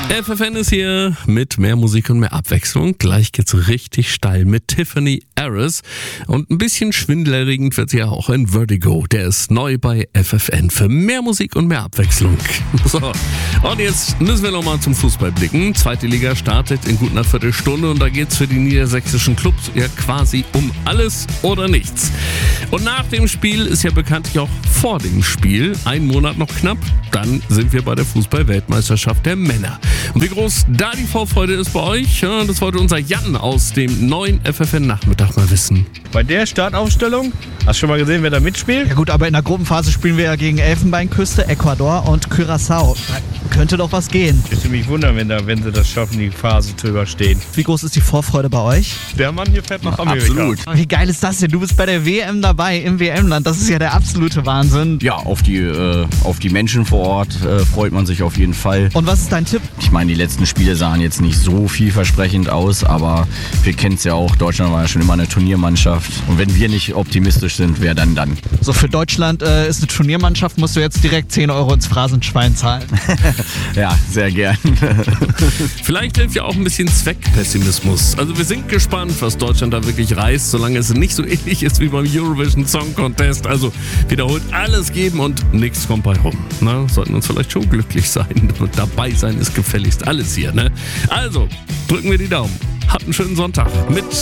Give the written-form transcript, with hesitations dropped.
FFN ist hier mit mehr Musik und mehr Abwechslung. Gleich geht's richtig steil mit Tiffany Harris. Und ein bisschen schwindelerregend wird sie ja auch in Vertigo. Der ist neu bei FFN für mehr Musik und mehr Abwechslung. So, und jetzt müssen wir nochmal zum Fußball blicken. Zweite Liga startet in gut einer Viertelstunde und da geht's für die niedersächsischen Clubs ja quasi um alles oder nichts. Und nach dem Spiel ist ja bekanntlich auch vor dem Spiel, ein Monat noch knapp, dann sind wir bei der Fußball-Weltmeisterschaft der Männer. Und wie groß da die Vorfreude ist bei euch, ja, das wollte unser Jan aus dem neuen FFN-Nachmittag mal wissen. Bei der Startaufstellung, hast du schon mal gesehen, wer da mitspielt? Ja gut, aber in der Gruppenphase spielen wir ja gegen Elfenbeinküste, Ecuador und Curaçao. Da könnte doch was gehen. Ich würde mich wundern, wenn sie das schaffen, die Phase zu überstehen. Wie groß ist die Vorfreude bei euch? Der Mann hier fährt nach Amerika. Absolut. Wie geil ist das denn? Du bist bei der WM dabei, im WM-Land. Das ist ja der absolute Wahnsinn. Ja, auf die Menschen vor Ort freut man sich auf jeden Fall. Und was ist dein Tipp? Ich meine, die letzten Spiele sahen jetzt nicht so vielversprechend aus, aber wir kennen es ja auch, Deutschland war ja schon immer eine Turniermannschaft. Und wenn wir nicht optimistisch sind, wer dann? So, für Deutschland ist eine Turniermannschaft, musst du jetzt direkt 10 Euro ins Phrasenschwein zahlen. Ja, sehr gern. Vielleicht hilft ja auch ein bisschen Zweckpessimismus. Also wir sind gespannt, was Deutschland da wirklich reißt, solange es nicht so ähnlich ist wie beim Eurovision Song Contest. Also wiederholt alles geben und nichts kommt bei rum. Na, sollten uns vielleicht schon glücklich sein. Dabei sein ist gefälligst alles hier, ne? Also, drücken wir die Daumen. Habt einen schönen Sonntag mit